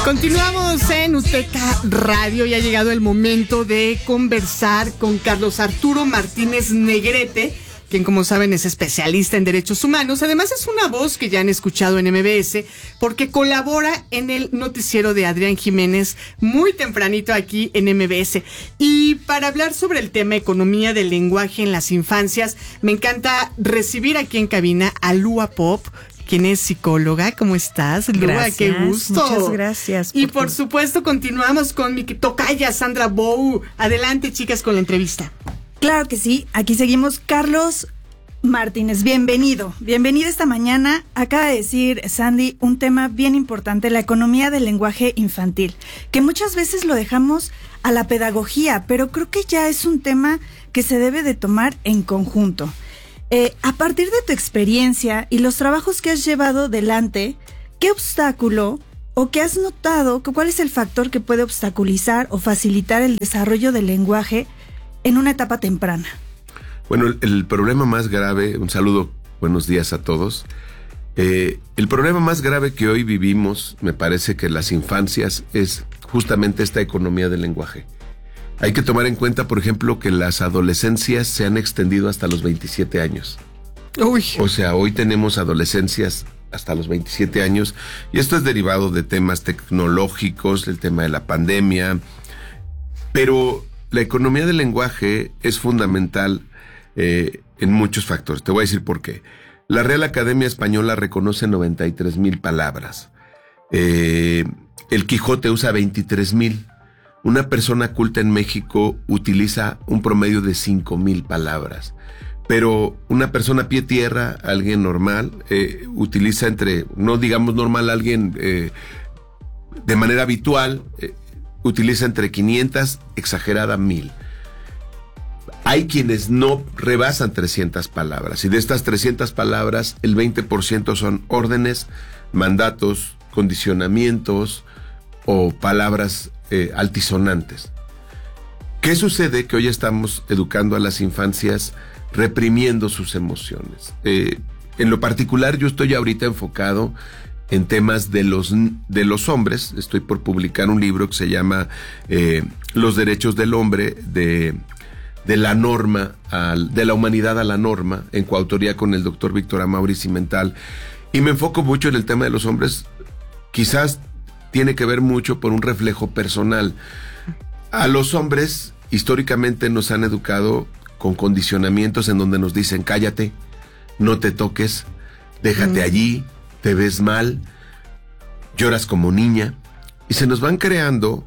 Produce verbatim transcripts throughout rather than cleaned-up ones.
Continuamos en Uteca Radio y ha llegado el momento de conversar con Carlos Arturo Martínez Negrete, quien, como saben, es especialista en derechos humanos. Además, es una voz que ya han escuchado en M B S porque colabora en el noticiero de Adrián Jiménez muy tempranito aquí en M B S. Y para hablar sobre el tema economía del lenguaje en las infancias, me encanta recibir aquí en cabina a Lua Pop, quien es psicóloga. ¿Cómo estás, Lua? Gracias, ¡Qué gusto! Muchas gracias. Por y por tu... supuesto, continuamos con mi tocaya, Sandra Bou. Adelante, chicas, con la entrevista. Claro que sí, aquí seguimos. Carlos Martínez, bienvenido. Bienvenido esta mañana. Acaba de decir Sandy un tema bien importante, la economía del lenguaje infantil, que muchas veces lo dejamos a la pedagogía, pero creo que ya es un tema que se debe de tomar en conjunto. Eh, a partir de tu experiencia y los trabajos que has llevado adelante, ¿qué obstáculo o qué has notado, cuál es el factor que puede obstaculizar o facilitar el desarrollo del lenguaje en una etapa temprana? Bueno, el, el problema más grave, un saludo, buenos días a todos. Eh, el problema más grave que hoy vivimos, me parece que en las infancias, es justamente esta economía del lenguaje. Hay que tomar en cuenta, por ejemplo, que las adolescencias se han extendido hasta los veintisiete años. Uy. O sea, hoy tenemos adolescencias hasta los veintisiete años, y esto es derivado de temas tecnológicos, el tema de la pandemia, pero la economía del lenguaje es fundamental eh, en muchos factores. Te voy a decir por qué. La Real Academia Española reconoce noventa y tres mil palabras. Eh, el Quijote usa veintitrés mil. Una persona culta en México utiliza un promedio de cinco mil palabras. Pero una persona a pie tierra, alguien normal, eh, utiliza entre, no digamos normal, alguien eh, de manera habitual, eh, utiliza entre quinientas, exagerada, mil. Hay quienes no rebasan trescientas palabras, y de estas trescientas palabras, el veinte por ciento son órdenes, mandatos, condicionamientos o palabras eh, altisonantes. ¿Qué sucede? Que hoy estamos educando a las infancias reprimiendo sus emociones. Eh, en lo particular, yo estoy ahorita enfocado en temas de los, de los hombres. Estoy por publicar un libro que se llama eh, Los derechos del hombre, de, de la norma, al, de la humanidad a la norma, en coautoría con el doctor Víctor Amaury Cimental. Y me enfoco mucho en el tema de los hombres. Quizás tiene que ver mucho por un reflejo personal. A los hombres, históricamente, nos han educado con condicionamientos en donde nos dicen: cállate, no te toques, déjate mm. allí, te ves mal, lloras como niña, y se nos van creando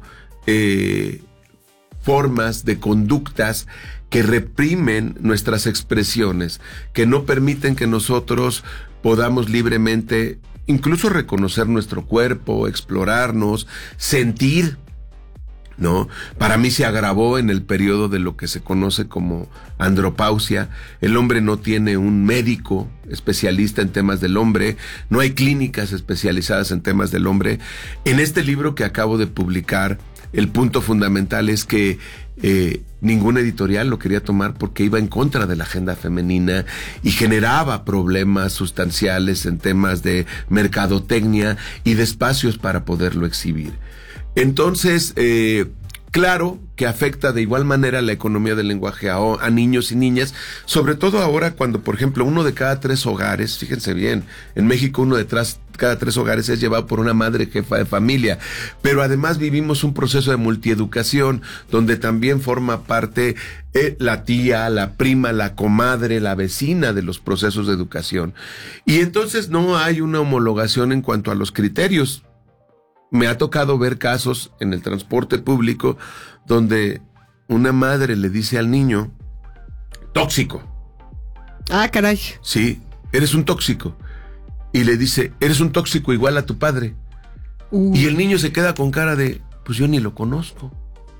eh, formas de conductas que reprimen nuestras expresiones, que no permiten que nosotros podamos libremente incluso reconocer nuestro cuerpo, explorarnos, sentir, ¿no? Para mí se agravó en el periodo de lo que se conoce como andropausia. El hombre no tiene un médico especialista en temas del hombre, no hay clínicas especializadas en temas del hombre. En este libro que acabo de publicar, el punto fundamental es que eh, ninguna editorial lo quería tomar porque iba en contra de la agenda femenina y generaba problemas sustanciales en temas de mercadotecnia y de espacios para poderlo exhibir. Entonces, eh, claro que afecta de igual manera la economía del lenguaje a, a niños y niñas, sobre todo ahora cuando, por ejemplo, uno de cada tres hogares, fíjense bien, en México uno de tras, cada tres hogares es llevado por una madre jefa de familia, pero además vivimos un proceso de multieducación donde también forma parte eh, la tía, la prima, la comadre, la vecina de los procesos de educación. Y entonces no hay una homologación en cuanto a los criterios. Me ha tocado ver casos en el transporte público donde una madre le dice al niño: tóxico. Ah, caray. Sí, eres un tóxico. Y le dice: eres un tóxico igual a tu padre. Uh. Y el niño se queda con cara de: pues yo ni lo conozco.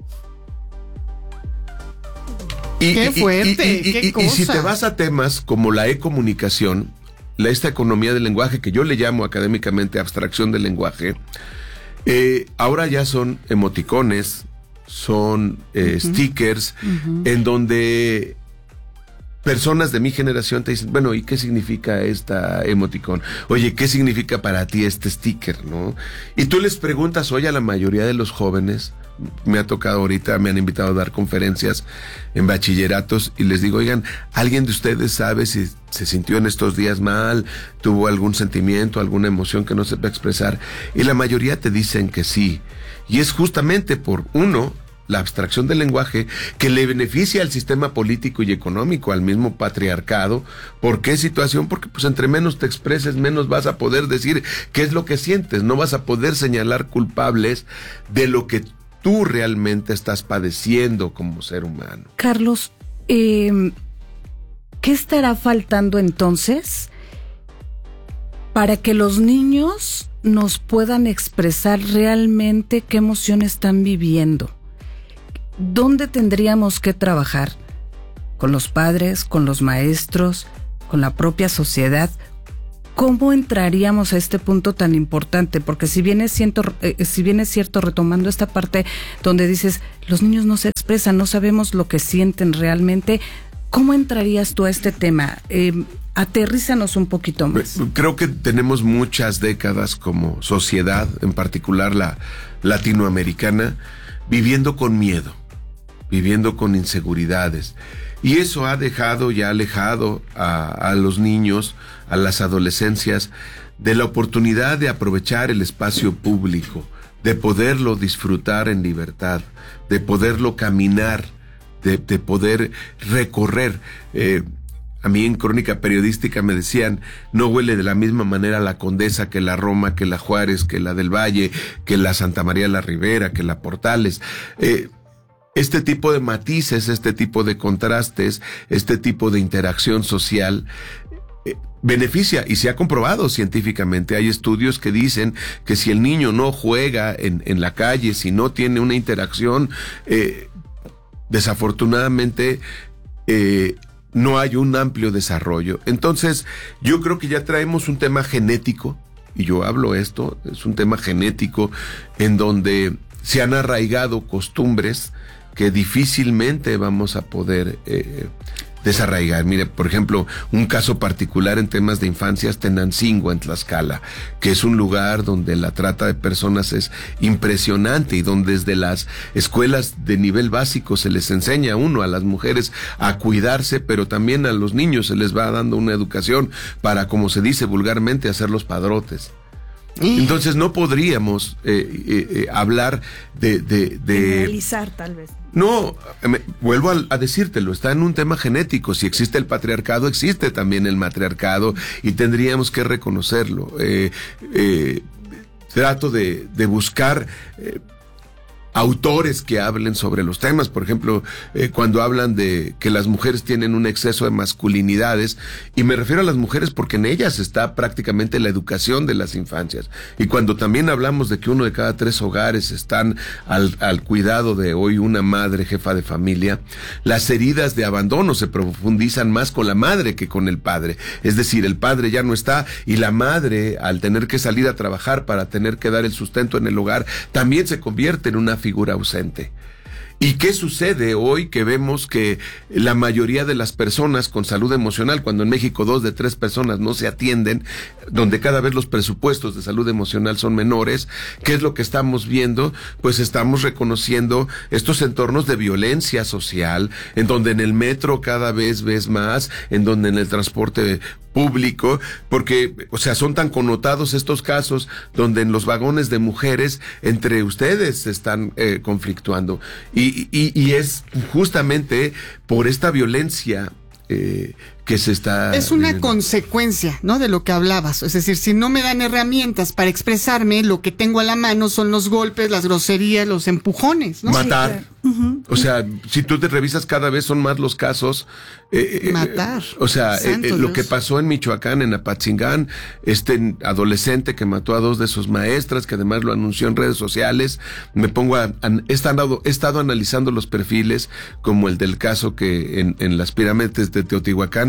Y, qué fuerte, y, y, y, qué y, cosa. Y si te vas a temas como la e-comunicación, la, esta economía del lenguaje, que yo le llamo académicamente abstracción del lenguaje, Eh, ahora ya son emoticones, son eh, uh-huh. stickers, uh-huh. en donde personas de mi generación te dicen, bueno, ¿y qué significa esta emoticón? Oye, ¿qué significa para ti este sticker, no? Y tú les preguntas hoy a la mayoría de los jóvenes, me ha tocado ahorita, me han invitado a dar conferencias en bachilleratos y les digo, oigan, ¿alguien de ustedes sabe si se sintió en estos días mal, tuvo algún sentimiento, alguna emoción que no sepa expresar? Y la mayoría te dicen que sí. Y es justamente por, uno, la abstracción del lenguaje que le beneficia al sistema político y económico, al mismo patriarcado. ¿Por qué situación? Porque pues entre menos te expreses, menos vas a poder decir qué es lo que sientes, no vas a poder señalar culpables de lo que tú realmente estás padeciendo como ser humano. Carlos, eh, ¿qué estará faltando entonces para que los niños nos puedan expresar realmente qué emoción están viviendo? ¿Dónde tendríamos que trabajar? ¿Con los padres, con los maestros, con la propia sociedad? ¿Cómo entraríamos a este punto tan importante? Porque si bien es cierto, eh, si bien es cierto, retomando esta parte donde dices, los niños no se expresan, no sabemos lo que sienten realmente, ¿cómo entrarías tú a este tema? Eh, aterrízanos un poquito más. Creo que tenemos muchas décadas como sociedad, en particular la latinoamericana, viviendo con miedo, viviendo con inseguridades. Y eso ha dejado y ha alejado a, a los niños, a las adolescencias, de la oportunidad de aprovechar el espacio público, de poderlo disfrutar en libertad, de poderlo caminar, de, de poder recorrer. Eh, a mí en Crónica Periodística me decían, no huele de la misma manera la Condesa que la Roma, que la Juárez, que la del Valle, que la Santa María la Ribera, que la Portales. Eh, Este tipo de matices, este tipo de contrastes, este tipo de interacción social eh, beneficia y se ha comprobado científicamente. Hay estudios que dicen que si el niño no juega en, en la calle, si no tiene una interacción, eh, desafortunadamente eh, no hay un amplio desarrollo. Entonces, yo creo que ya traemos un tema genético, y yo hablo esto, es un tema genético en donde se han arraigado costumbres que difícilmente vamos a poder eh, desarraigar. Mire, por ejemplo, un caso particular en temas de infancia es Tenancingo, en Tlaxcala, que es un lugar donde la trata de personas es impresionante y donde desde las escuelas de nivel básico se les enseña, uno, a las mujeres a cuidarse, pero también a los niños se les va dando una educación para, como se dice vulgarmente, hacer los padrotes. Entonces no podríamos eh, eh, eh, hablar de... de, de Generalizar, tal vez. No, me, vuelvo a, a decírtelo, está en un tema genético. Si existe el patriarcado, existe también el matriarcado y tendríamos que reconocerlo. Eh, eh, trato de, de buscar... Eh, autores que hablen sobre los temas, por ejemplo, eh, cuando hablan de que las mujeres tienen un exceso de masculinidades, y me refiero a las mujeres porque en ellas está prácticamente la educación de las infancias, y cuando también hablamos de que uno de cada tres hogares están al, al cuidado de hoy una madre jefa de familia, las heridas de abandono se profundizan más con la madre que con el padre, es decir, el padre ya no está, y la madre, al tener que salir a trabajar para tener que dar el sustento en el hogar, también se convierte en una figura ausente. ¿Y qué sucede hoy que vemos que la mayoría de las personas con salud emocional, cuando en México dos de tres personas no se atienden, donde cada vez los presupuestos de salud emocional son menores? ¿Qué es lo que estamos viendo? Pues estamos reconociendo estos entornos de violencia social, en donde en el metro cada vez ves más, en donde en el transporte público, porque, o sea, son tan connotados estos casos donde en los vagones de mujeres entre ustedes se están eh, conflictuando. Y, y, y es justamente por esta violencia eh, que se está... Es una viviendo. consecuencia, ¿no?, de lo que hablabas. Es decir, si no me dan herramientas para expresarme, lo que tengo a la mano son los golpes, las groserías, los empujones, ¿no? Matar. Sí, claro. Uh-huh. O sea, si tú te revisas, cada vez son más los casos. Eh, Matar. Eh, o sea, eh, eh, lo que pasó en Michoacán, en Apatzingán, este adolescente que mató a dos de sus maestras, que además lo anunció en redes sociales. Me pongo a, a he, estado, he estado analizando los perfiles, como el del caso que en, en las pirámides de Teotihuacán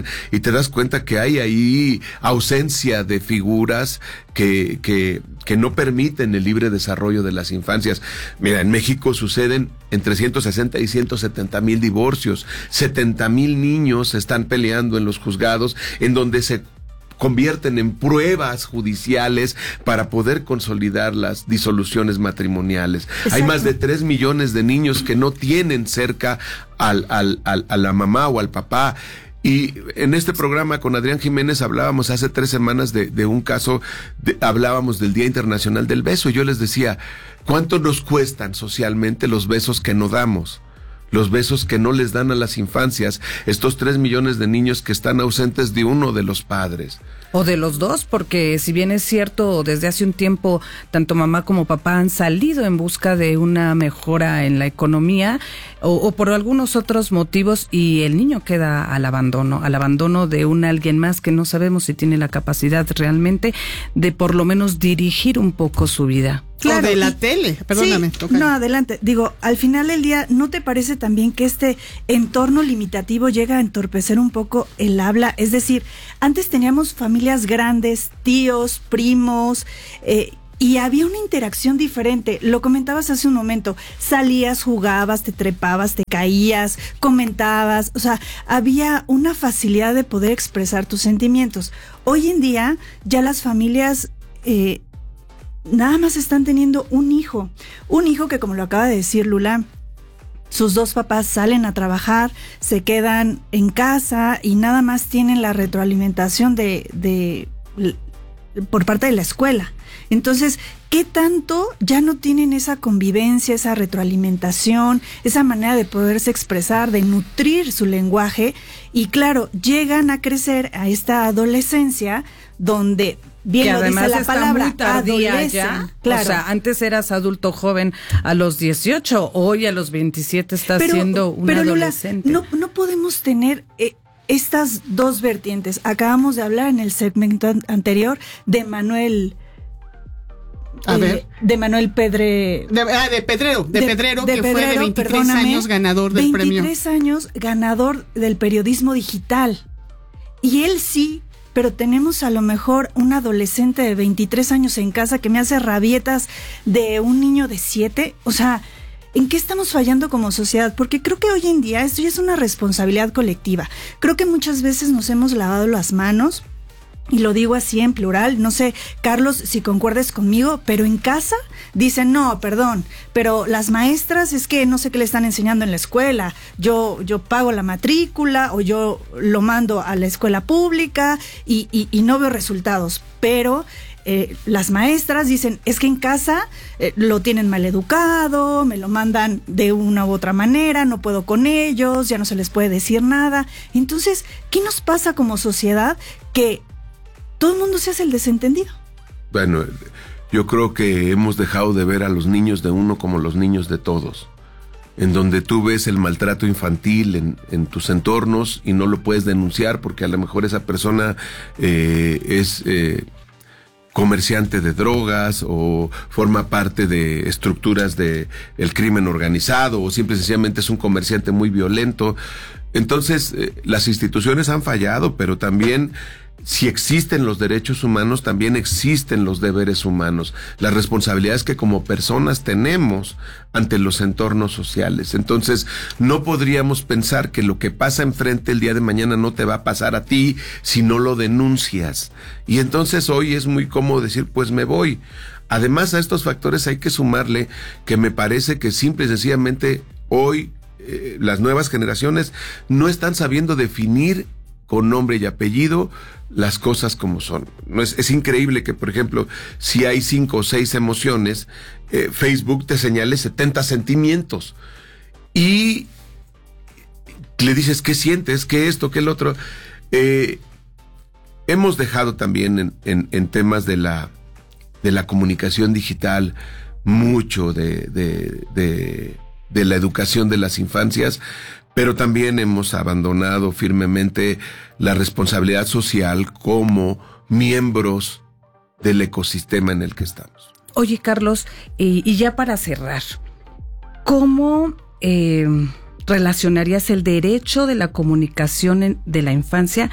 platican y te das cuenta que hay ahí ausencia de figuras que, que, que no permiten el libre desarrollo de las infancias. Mira, en México suceden entre ciento sesenta y ciento setenta mil divorcios, setenta mil niños están peleando en los juzgados, en donde se convierten en pruebas judiciales para poder consolidar las disoluciones matrimoniales. Exacto. Hay más de tres millones de niños que no tienen cerca al, al, al, a la mamá o al papá. Y en este programa con Adrián Jiménez hablábamos hace tres semanas de, de un caso, de, hablábamos del Día Internacional del Beso, y yo les decía, ¿cuánto nos cuestan socialmente los besos que no damos? Los besos que no les dan a las infancias, estos tres millones de niños que están ausentes de uno de los padres. O de los dos, porque si bien es cierto, desde hace un tiempo, tanto mamá como papá han salido en busca de una mejora en la economía, o, o por algunos otros motivos, y el niño queda al abandono, al abandono de un alguien más que no sabemos si tiene la capacidad realmente de por lo menos dirigir un poco su vida. Claro, o de la y, tele, perdóname. Sí, no, adelante. Digo, al final del día, ¿no te parece también que este entorno limitativo llega a entorpecer un poco el habla? Es decir, antes teníamos familias grandes, tíos, primos, eh, y había una interacción diferente. Lo comentabas hace un momento, salías, jugabas, te trepabas, te caías, comentabas, o sea, había una facilidad de poder expresar tus sentimientos. Hoy en día, ya las familias... Eh, nada más están teniendo un hijo, un hijo que, como lo acaba de decir Lula, sus dos papás salen a trabajar, se quedan en casa y nada más tienen la retroalimentación de, de, de por parte de la escuela. Entonces, ¿qué tanto ya no tienen esa convivencia, esa retroalimentación, esa manera de poderse expresar, de nutrir su lenguaje? Y claro, llegan a crecer a esta adolescencia donde... Bien, que lo además dice la está palabra, muy tardía ya. Claro. O sea, antes eras adulto joven a los dieciocho, hoy a los veintisiete estás pero, siendo un pero adolescente. Lula, no, no podemos tener eh, estas dos vertientes. Acabamos de hablar en el segmento anterior de Manuel... A eh, ver. De Manuel Pedre... De, ah, de Pedrero, de, de Pedrero, de que Pedrero, fue de veintitrés años ganador del premio. veintitrés años ganador del periodismo digital. Y él sí... Pero tenemos a lo mejor un adolescente de veintitrés años en casa que me hace rabietas de un niño de siete. O sea, ¿en qué estamos fallando como sociedad? Porque creo que hoy en día esto ya es una responsabilidad colectiva. Creo que muchas veces nos hemos lavado las manos, y lo digo así en plural, no sé, Carlos, si concuerdes conmigo, pero en casa dicen, no, perdón, pero las maestras es que no sé qué le están enseñando en la escuela, yo yo pago la matrícula o yo lo mando a la escuela pública y, y, y no veo resultados, pero... Eh, las maestras dicen, es que en casa eh, lo tienen mal educado, me lo mandan de una u otra manera, no puedo con ellos, ya no se les puede decir nada. Entonces, ¿qué nos pasa como sociedad que todo el mundo se hace el desentendido? Bueno, yo creo que hemos dejado de ver a los niños de uno como los niños de todos, en donde tú ves el maltrato infantil en, en tus entornos y no lo puedes denunciar porque a lo mejor esa persona eh, es... Eh, comerciante de drogas o forma parte de estructuras de el crimen organizado o simple y sencillamente es un comerciante muy violento. Entonces, eh, las instituciones han fallado, pero también si existen los derechos humanos, también existen los deberes humanos, las responsabilidades que como personas tenemos ante los entornos sociales. Entonces, no podríamos pensar que lo que pasa enfrente el día de mañana no te va a pasar a ti si no lo denuncias. Y entonces hoy es muy cómodo decir, pues me voy. Además, a estos factores hay que sumarle que me parece que simple y sencillamente hoy eh, las nuevas generaciones no están sabiendo definir con nombre y apellido las cosas como son. No es, es increíble que, por ejemplo, si hay cinco o seis emociones, eh, Facebook te señale setenta sentimientos y le dices qué sientes, qué esto, qué el otro. Eh, hemos dejado también en, en, en temas de la de la comunicación digital mucho de, de, de, de la educación de las infancias, pero también hemos abandonado firmemente la responsabilidad social como miembros del ecosistema en el que estamos. Oye, Carlos, y, y ya para cerrar, ¿cómo, eh, relacionarías el derecho de la comunicación en, de la infancia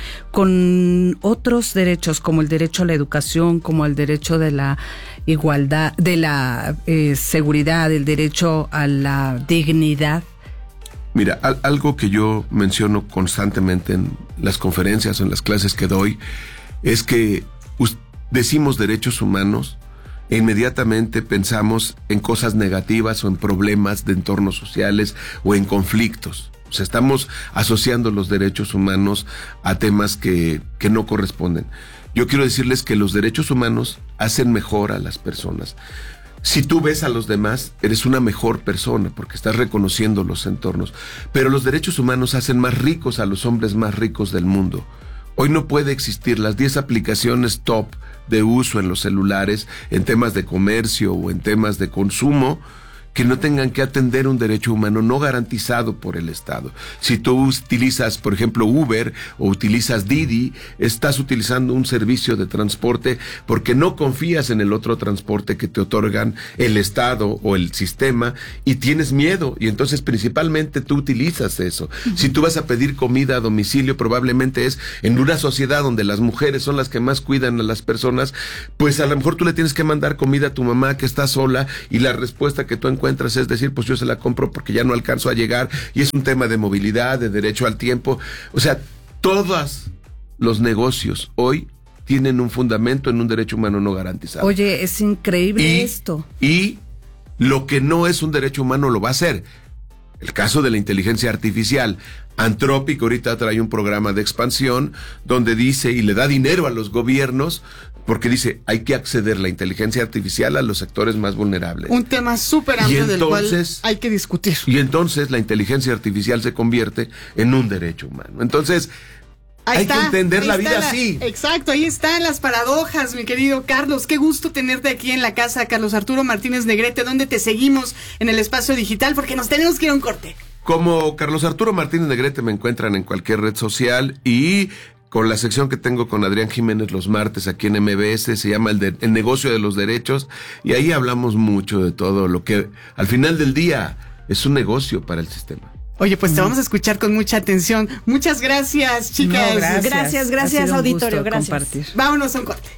con otros derechos, como el derecho a la educación, como el derecho de la igualdad, de la eh, seguridad, el derecho a la dignidad? Mira, al, algo que yo menciono constantemente en las conferencias o en las clases que doy es que us, decimos derechos humanos e inmediatamente pensamos en cosas negativas o en problemas de entornos sociales o en conflictos. O sea, estamos asociando los derechos humanos a temas que, que no corresponden. Yo quiero decirles que los derechos humanos hacen mejor a las personas. Si tú ves a los demás, eres una mejor persona porque estás reconociendo los entornos. Pero los derechos humanos hacen más ricos a los hombres más ricos del mundo. Hoy no puede existir las diez aplicaciones top de uso en los celulares, en temas de comercio o en temas de consumo, que no tengan que atender un derecho humano no garantizado por el Estado. Si tú utilizas, por ejemplo, Uber o utilizas Didi, estás utilizando un servicio de transporte porque no confías en el otro transporte que te otorgan el Estado o el sistema y tienes miedo, y entonces principalmente tú utilizas eso. Uh-huh. Si tú vas a pedir comida a domicilio, probablemente es en una sociedad donde las mujeres son las que más cuidan a las personas, pues a lo mejor tú le tienes que mandar comida a tu mamá que está sola y la respuesta que tú encuentras encuentras es decir, pues yo se la compro porque ya no alcanzo a llegar, y es un tema de movilidad, de derecho al tiempo. O sea, todos los negocios hoy tienen un fundamento en un derecho humano no garantizado. Oye, es increíble y, esto. Y lo que no es un derecho humano lo va a hacer. El caso de la inteligencia artificial. Anthropic ahorita trae un programa de expansión donde dice y le da dinero a los gobiernos porque dice, hay que acceder la inteligencia artificial a los sectores más vulnerables. Un tema súper amplio del cual hay que discutir. Y entonces la inteligencia artificial se convierte en un derecho humano. Entonces, ahí hay está, que entender la vida la, así. Exacto, ahí están las paradojas, mi querido Carlos. Qué gusto tenerte aquí en la casa, Carlos Arturo Martínez Negrete. ¿Dónde te seguimos en el espacio digital? Porque nos tenemos que ir a un corte. Como Carlos Arturo Martínez Negrete me encuentran en cualquier red social y con la sección que tengo con Adrián Jiménez los martes aquí en M B S, se llama el, de, el negocio de los derechos, y ahí hablamos mucho de todo lo que al final del día es un negocio para el sistema. Oye, pues te vamos a escuchar con mucha atención. Muchas gracias, chicas. No, gracias, gracias, gracias auditorio, gracias. Compartir. Vámonos a un corte.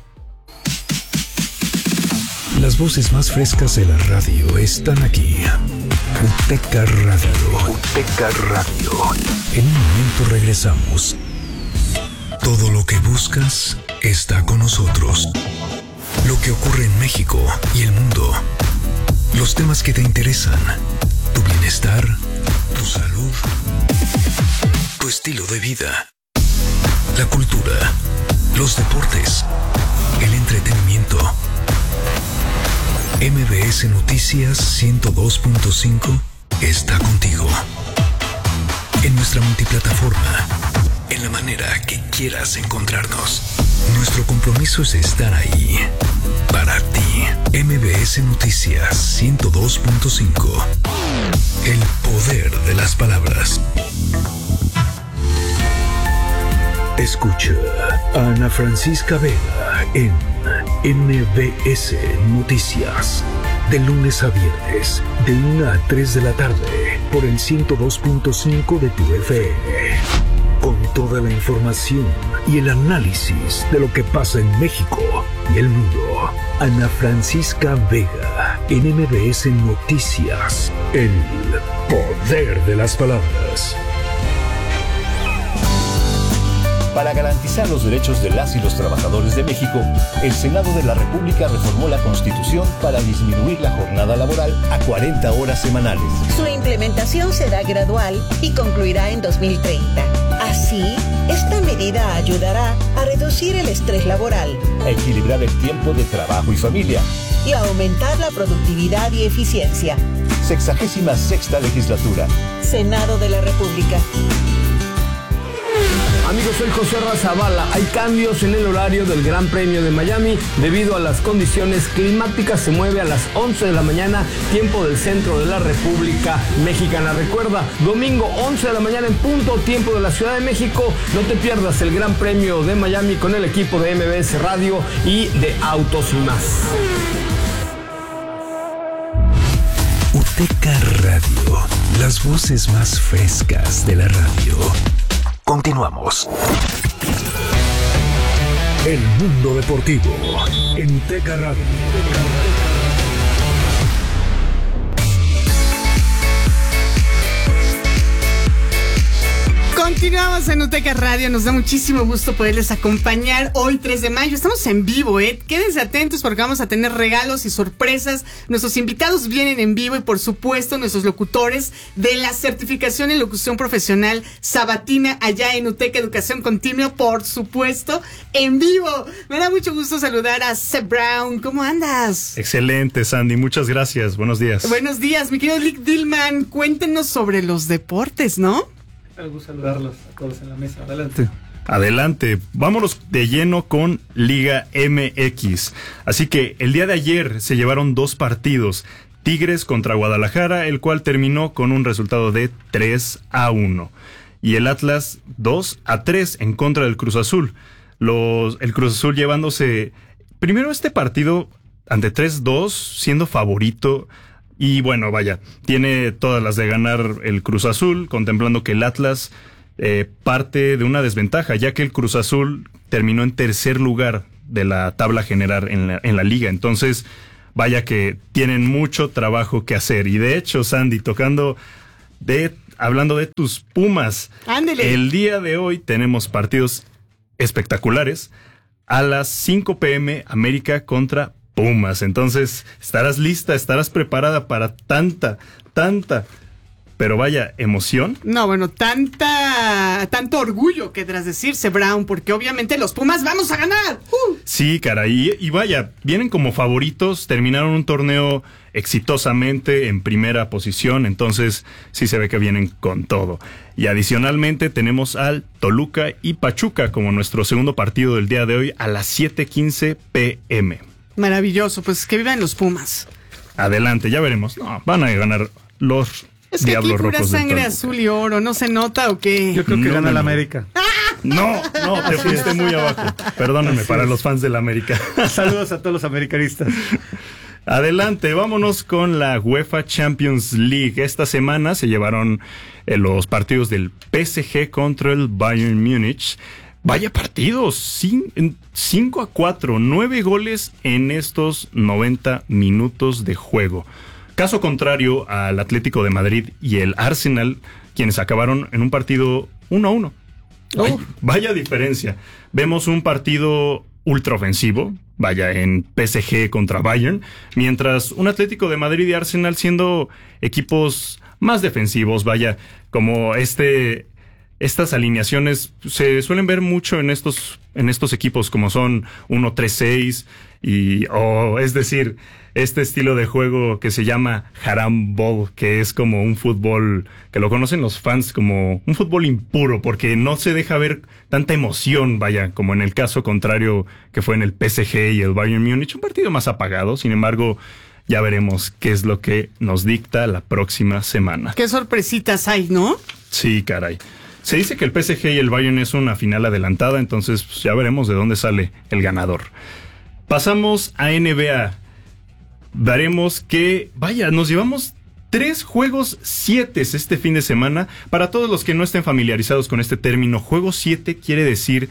Las voces más frescas de la radio están aquí. UTECA Radio. UTECA Radio. En un momento regresamos. Todo lo que buscas está con nosotros. Lo que ocurre en México y el mundo. Los temas que te interesan. Tu bienestar, tu salud, tu estilo de vida. La cultura, los deportes, el entretenimiento. M B S Noticias ciento dos punto cinco está contigo. En nuestra multiplataforma, en la manera que quieras encontrarnos. Nuestro compromiso es estar ahí para ti. M B S Noticias ciento dos punto cinco. El poder de las palabras. Escucha a Ana Francisca Vega en M B S Noticias. De lunes a viernes, de una a tres de la tarde, por el ciento dos punto cinco de tu F M. Con toda la información y el análisis de lo que pasa en México y el mundo. Ana Francisca Vega en M B S Noticias. El poder de las palabras. Para garantizar los derechos de las y los trabajadores de México, el Senado de la República reformó la Constitución para disminuir la jornada laboral a cuarenta horas semanales. Su implementación será gradual y concluirá en dos mil treinta. Así, esta medida ayudará a reducir el estrés laboral, a equilibrar el tiempo de trabajo y familia y a aumentar la productividad y eficiencia. Sexagésima sexta legislatura. Senado de la República. Amigos, soy José Razabala. Hay cambios en el horario del Gran Premio de Miami debido a las condiciones climáticas. Se mueve a las once de la mañana, tiempo del centro de la República Mexicana. Recuerda, domingo once de la mañana en punto, tiempo de la Ciudad de México. No te pierdas el Gran Premio de Miami con el equipo de M B S Radio y de Autos y Más. Uteca Radio, las voces más frescas de la radio. Continuamos. El mundo deportivo en Uteca Radio. Continuamos en Uteca Radio, nos da muchísimo gusto poderles acompañar hoy tres de mayo, estamos en vivo, ¿eh? Quédense atentos porque vamos a tener regalos y sorpresas, nuestros invitados vienen en vivo y por supuesto nuestros locutores de la certificación en locución profesional sabatina allá en Uteca Educación Continua, por supuesto, en vivo. Me da mucho gusto saludar a Seb Brown, ¿cómo andas? Excelente, Sandy, muchas gracias, buenos días. Buenos días, mi querido Lick Dillman, cuéntenos sobre los deportes, ¿no? Me gusta saludarlos a todos en la mesa. Adelante. Adelante, vámonos de lleno con Liga M X. Así que el día de ayer se llevaron dos partidos. Tigres contra Guadalajara, el cual terminó con un resultado de tres a uno. Y el Atlas dos a tres en contra del Cruz Azul. Los, el Cruz Azul llevándose primero este partido ante tres dos, siendo favorito. Y bueno, vaya, tiene todas las de ganar el Cruz Azul, contemplando que el Atlas eh, parte de una desventaja, ya que el Cruz Azul terminó en tercer lugar de la tabla general en la, en la liga. Entonces, vaya que tienen mucho trabajo que hacer. Y de hecho, Sandy, tocando de, hablando de tus Pumas, ¡ándele! El día de hoy tenemos partidos espectaculares. A las cinco p.m. América contra Pumas. Entonces, estarás lista, estarás preparada para tanta, tanta, pero vaya, emoción. No, bueno, tanta, tanto orgullo querrás decirse, Brown, porque obviamente los Pumas vamos a ganar. Uh. Sí, caray, y, y vaya, vienen como favoritos, terminaron un torneo exitosamente en primera posición, entonces sí se ve que vienen con todo. Y adicionalmente tenemos al Toluca y Pachuca como nuestro segundo partido del día de hoy a las siete quince p.m. Maravilloso, pues que vivan los Pumas. Adelante, ya veremos. No, van a ganar los es que Diablos aquí pura Rojos. Sangre azul y oro, ¿no se nota o qué? Yo creo que No, gana no, el no. América. No, no, te fuiste muy abajo. Perdónenme, Así para es. los fans del América. Saludos a todos los americanistas. Adelante, vámonos con la UEFA Champions League. Esta semana se llevaron eh, los partidos del P S G contra el Bayern Múnich. Vaya partidos, cinco a cuatro, nueve goles en estos noventa minutos de juego. Caso contrario al Atlético de Madrid y el Arsenal, quienes acabaron en un partido uno a uno. Vaya, vaya diferencia. Vemos un partido ultraofensivo, vaya, en P S G contra Bayern, mientras un Atlético de Madrid y Arsenal siendo equipos más defensivos, vaya, como este... Estas alineaciones se suelen ver mucho en estos en estos equipos como son uno tres seis y o es decir, este estilo de juego que se llama Haram Ball, que es como un fútbol que lo conocen los fans como un fútbol impuro porque no se deja ver tanta emoción, vaya, como en el caso contrario que fue en el P S G y el Bayern Múnich, un partido más apagado. Sin embargo, ya veremos qué es lo que nos dicta la próxima semana. Qué sorpresitas hay, ¿no? Sí, caray. Se dice que el P S G y el Bayern es una final adelantada, entonces pues, ya veremos de dónde sale el ganador. Pasamos a N B A. Veremos que, vaya, nos llevamos tres juegos siete este fin de semana. Para todos los que no estén familiarizados con este término, juego siete quiere decir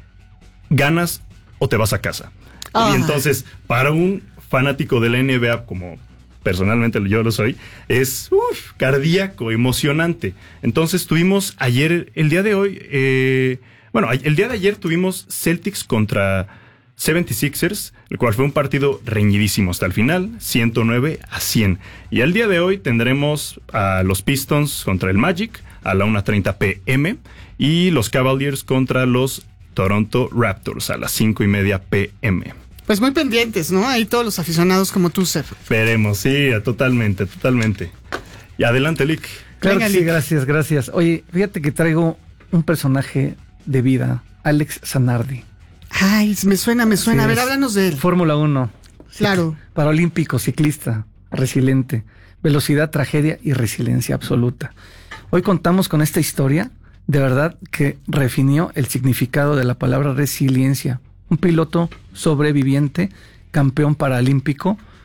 ganas o te vas a casa. Oh. Y entonces, para un fanático de la N B A como... personalmente yo lo soy, es uf, cardíaco, emocionante. Entonces tuvimos ayer, el día de hoy, eh, bueno, el día de ayer tuvimos Celtics contra setenta y seis ers, el cual fue un partido reñidísimo hasta el final, ciento nueve a cien. Y el día de hoy tendremos a los Pistons contra el Magic a la una treinta p.m. y los Cavaliers contra los Toronto Raptors a las cinco y media p.m. Pues muy pendientes, ¿no? Ahí todos los aficionados como tú, Seb. Veremos, sí, totalmente, totalmente. Y adelante, Lick. Claro Venga, que sí, Lick. gracias, gracias. Oye, fíjate que traigo un personaje de vida, Alex Zanardi. Ay, me suena, me suena. Sí, A ver, es háblanos de él. Fórmula uno. Claro. Paralímpico, ciclista, resiliente, velocidad, tragedia y resiliencia absoluta. Hoy contamos con esta historia, de verdad, que refinió el significado de la palabra resiliencia. Un piloto sobreviviente, campeón paralímpico,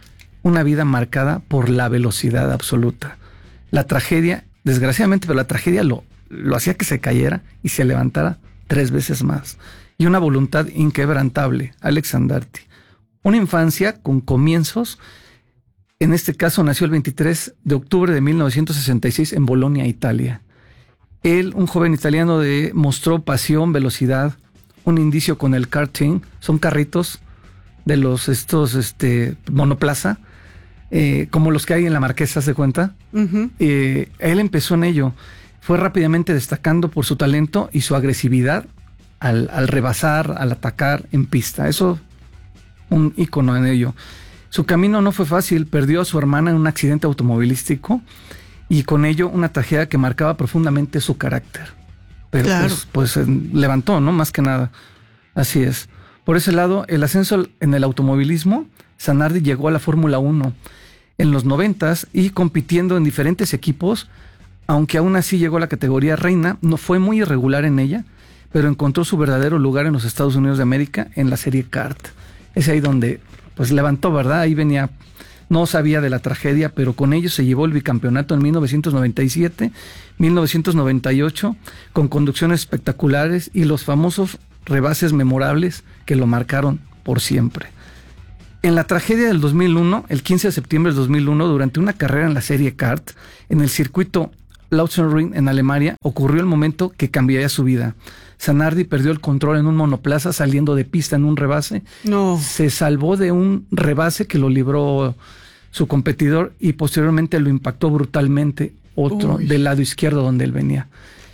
una vida marcada por la velocidad absoluta. La tragedia, desgraciadamente, pero la tragedia lo, lo hacía que se cayera y se levantara tres veces más. Y una voluntad inquebrantable, Alex Sandarti. Una infancia con comienzos. En este caso nació el veintitrés de octubre de mil novecientos sesenta y seis en Bolonia, Italia. Él, un joven italiano, de, mostró pasión, velocidad, un indicio con el karting. Son carritos de los estos este monoplaza, eh, como los que hay en la Marquesa, ¿se cuenta? Uh-huh. Eh, él empezó en ello. Fue rápidamente destacando por su talento y su agresividad al, al rebasar, al atacar en pista. Eso, un ícono en ello. Su camino no fue fácil, perdió a su hermana en un accidente automovilístico y con ello una tragedia que marcaba profundamente su carácter. Pero claro. pues, pues levantó, ¿no? Más que nada. Así es. Por ese lado, el ascenso en el automovilismo, Zanardi llegó a la Fórmula uno en los noventas y compitiendo en diferentes equipos, aunque aún así llegó a la categoría reina, no fue muy irregular en ella, pero encontró su verdadero lugar en los Estados Unidos de América en la serie kart. Es ahí donde pues levantó, ¿verdad? Ahí venía, no sabía de la tragedia, pero con ello se llevó el bicampeonato en mil novecientos noventa y siete, mil novecientos noventa y ocho, con conducciones espectaculares y los famosos rebases memorables que lo marcaron por siempre. En la tragedia del dos mil uno, el quince de septiembre del dos mil uno, durante una carrera en la serie kart, en el circuito Lausitzring en Alemania, ocurrió el momento que cambiaría su vida. Zanardi perdió el control en un monoplaza saliendo de pista en un rebase. No. Se salvó de un rebase que lo libró su competidor y posteriormente lo impactó brutalmente otro Uy. del lado izquierdo donde él venía.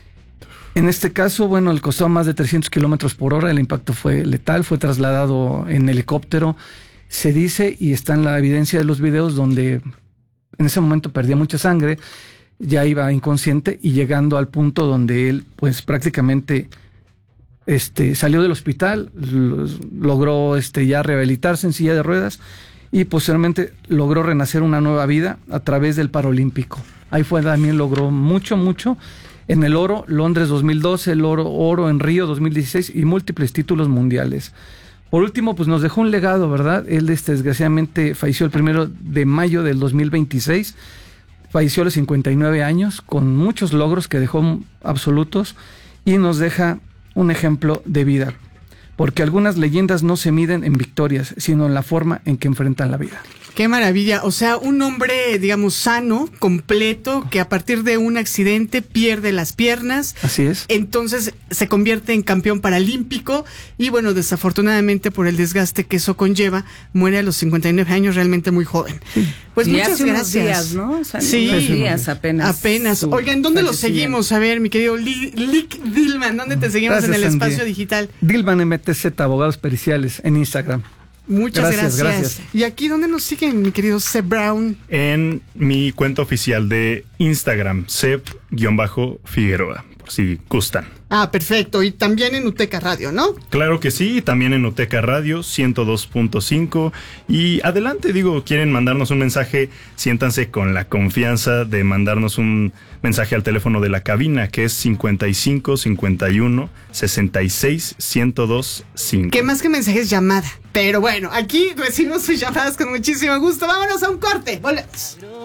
En este caso, bueno, le costó más de trescientos kilómetros por hora, el impacto fue letal, fue trasladado en helicóptero. Se dice, y está en la evidencia de los videos, donde en ese momento perdía mucha sangre, ya iba inconsciente y llegando al punto donde él pues prácticamente este, salió del hospital, logró este, ya rehabilitarse en silla de ruedas y posteriormente logró renacer una nueva vida a través del Paralímpico. Ahí fue también logró mucho, mucho en el oro, Londres dos mil doce, el oro, oro en Río dos mil dieciséis y múltiples títulos mundiales. Por último, pues nos dejó un legado, ¿verdad? Él este, desgraciadamente falleció el primero de mayo del dos mil veintiséis. Falleció a los cincuenta y nueve años, con muchos logros que dejó absolutos, y nos deja un ejemplo de vida. Porque algunas leyendas no se miden en victorias, sino en la forma en que enfrentan la vida. Qué maravilla, o sea, un hombre, digamos, sano, completo, que a partir de un accidente pierde las piernas. Así es. Entonces se convierte en campeón paralímpico y bueno, desafortunadamente por el desgaste que eso conlleva, muere a los cincuenta y nueve años, realmente muy joven. Sí. Pues y muchas hace gracias. Unos días, ¿no? O sea, sí, unos días apenas. Apenas. Oigan, ¿dónde lo seguimos? A ver, mi querido Lick Dillman, ¿dónde te seguimos gracias, en el espacio Andy. Digital? Dillman M T Z, Abogados Periciales, en Instagram. Muchas gracias, gracias. gracias. ¿Y aquí dónde nos siguen, mi querido Seb Brown? En mi cuenta oficial de Instagram, Seb-Figueroa, por si gustan. Ah, perfecto. Y también en Uteca Radio, ¿no? Claro que sí, también en Uteca Radio ciento dos punto cinco. Y adelante, digo, quieren mandarnos un mensaje, siéntanse con la confianza de mandarnos un mensaje al teléfono de la cabina, que es cincuenta y cinco cincuenta y uno sesenta y seis ciento dos cinco. ¿Qué más que mensajes? Llamada. Pero bueno, aquí recibimos sus llamadas con muchísimo gusto. Vámonos a un corte. Volvemos.